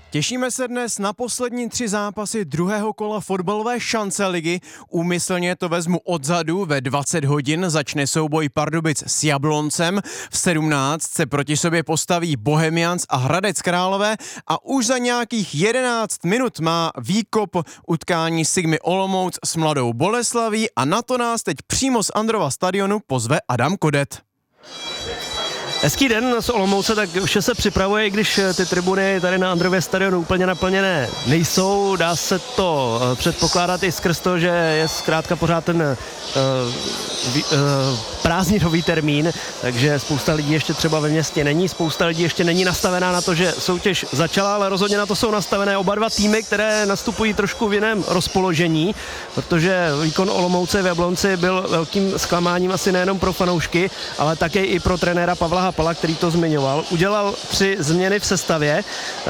Těšíme se dnes na poslední 3 zápasy druhého kola fotbalové šance ligy. Úmyslně to vezmu odzadu. Ve 20 hodin začne souboj Pardubic s Jabloncem. V 17 se proti sobě postaví Bohemians a Hradec Králové a už za nějakých 11 minut má výkop utkání Sigmy Olomouc s Mladou Boleslaví a na to nás teď přímo z Androva stadionu pozve Adam Kodet. Hezký den z Olomouce, tak vše se připravuje, i když ty tribuny tady na Andrově stadionu úplně naplněné nejsou. Dá se to předpokládat i skrz to, že je zkrátka pořád ten prázdninový termín, takže spousta lidí ještě třeba ve městě není, spousta lidí ještě není nastavená na to, že soutěž začala, ale rozhodně na to jsou nastavené oba dva týmy, které nastupují trošku v jiném rozpoložení, protože výkon Olomouce v Jablonci byl velkým zklamáním asi nejenom pro fanoušky, ale také i pro trenéra Pavla Hapala, který to zmiňoval. Udělal 3 změny v sestavě.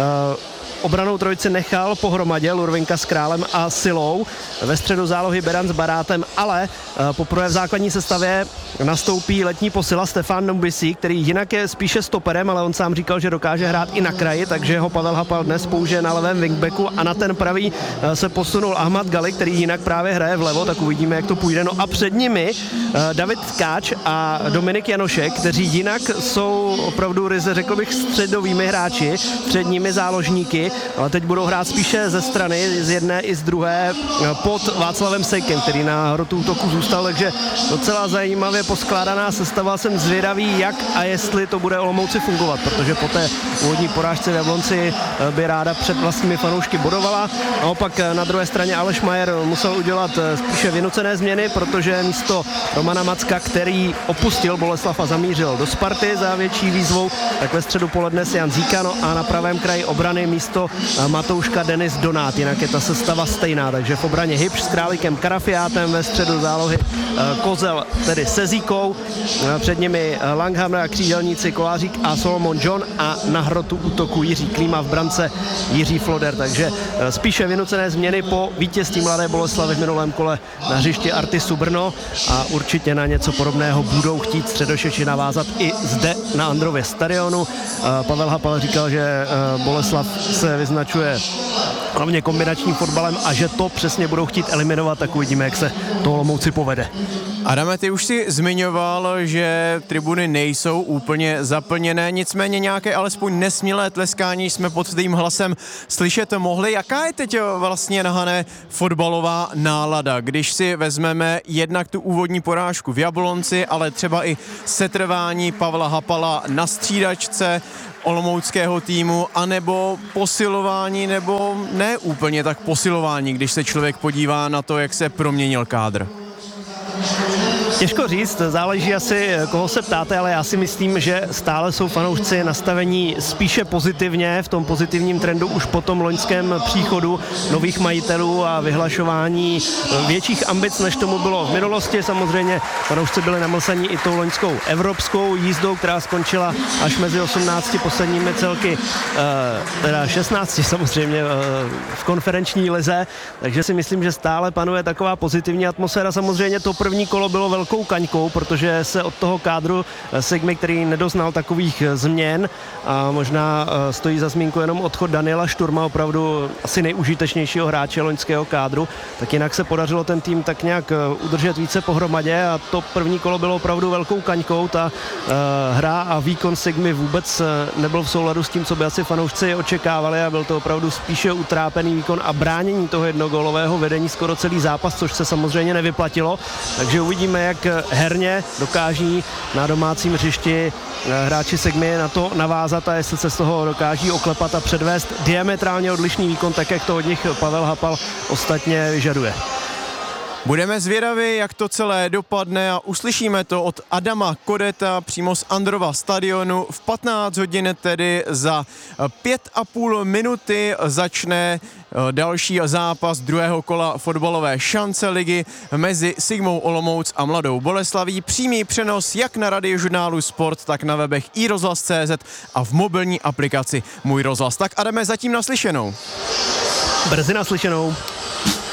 Obranou trojici nechal pohromadě Lurvinka s Králem a Silou. Ve středu zálohy Beran s Barátem, ale poprvé v základní sestavě nastoupí letní posila Stefan Numbisi, který jinak je spíše stoperem, ale on sám říkal, že dokáže hrát i na kraji, takže ho Pavel Hapal dnes použije na levém wingbacku a na ten pravý se posunul Ahmad Gali, který jinak právě hraje vlevo, tak uvidíme, jak to půjde. No a před nimi David Tkáč a Dominik Janošek, kteří jinak jsou opravdu ryze, řekl bych, středovými hráči, před nimi záložníky, ale teď budou hrát spíše ze strany, z jedné i z druhé, pod Václavem Sejkem, který na hrotu útoku zůstal, takže docela zajímavě poskládaná sestava. Jsem zvědavý, jak a jestli to bude Olomouci fungovat, protože po té úvodní porážce v Jablonci by ráda před vlastními fanoušky bodovala. Naopak na druhé straně Aleš Majer musel udělat spíše vynucené změny, protože místo Romana Macka, který opustil Boleslav a zamířil do Sparty za větší výzvou, tak ve středu poledne Jan Zíkano a na pravém kraji obrany místo Matouška Denis Donát. Jinak je ta sestava stejná, takže v obraně Hybš s Králíkem Karafiátem, ve středu zálohy Kozel tedy se Zíkou, před nimi Langhammer a křídelníci Kolářík a Solomon John a na hrotu útoku Jiří Klíma, v brance Jiří Floder, takže spíše vynucené změny po vítězství Mladé Boleslavy v minulém kole na hřišti Artisu Brno a určitě na něco podobného budou chtít Středošeči navázat i zde na Andrově stadionu. Pavel Hapal říkal, že Boleslav se vyznačuje hlavně kombinačním fotbalem a že to přesně budou chtít eliminovat, tak uvidíme, jak se to Olomouci povede. Adame, ty už si zmiňoval, že tribuny nejsou úplně zaplněné, nicméně nějaké alespoň nesmělé tleskání jsme pod tvým hlasem slyšet mohli. Jaká je teď vlastně, Hane, fotbalová nálada, když si vezmeme jednak tu úvodní porážku v Jablonci, ale třeba i setrvání Pavla Hapala na střídačce olomouckého týmu, anebo posilování, nebo ne úplně tak posilování, když se člověk podívá na to, jak se proměnil kádr? Těžko říct, záleží asi, koho se ptáte, ale já si myslím, že stále jsou fanoušci nastavení spíše pozitivně, v tom pozitivním trendu už po tom loňském příchodu nových majitelů a vyhlašování větších ambic, než tomu bylo v minulosti. Samozřejmě fanoušci byli namlsaní i tou loňskou evropskou jízdou, která skončila až mezi 18 posledními celky, teda 16 samozřejmě v konferenční lize, takže si myslím, že stále panuje taková pozitivní atmosféra. Samozřejmě to první kolo bylo velkou kaňkou, protože se od toho kádru Sigmy, který nedoznal takových změn, a možná stojí za zmínku jenom odchod Daniela Šturma, opravdu asi nejužitečnějšího hráče loňského kádru, tak jinak se podařilo ten tým tak nějak udržet více pohromadě a to první kolo bylo opravdu velkou kaňkou. Ta hra a výkon Sigmy vůbec nebyl v souladu s tím, co by asi fanoušci očekávali a byl to opravdu spíše utrápený výkon a bránění toho jednogólového vedení skoro celý zápas, což se samozřejmě nevyplatilo. Takže uvidíme, jak herně dokáží na domácím hřišti hráči Sigmy na to navázat a jestli se z toho dokáží oklepat a předvést diametrálně odlišný výkon, tak jak to od nich Pavel Hapal ostatně vyžaduje. Budeme zvědaví, jak to celé dopadne a uslyšíme to od Adama Kodeta přímo z Androva stadionu. V 15 hodin tedy za 5,5 minuty začne další zápas druhého kola fotbalové šance ligy mezi Sigmou Olomouc a Mladou Boleslaví. Přímý přenos jak na radiožurnálu Sport, tak na webech iRozhlas.cz a v mobilní aplikaci Můj rozhlas. Tak Adame, zatím naslyšenou. Brzy naslyšenou.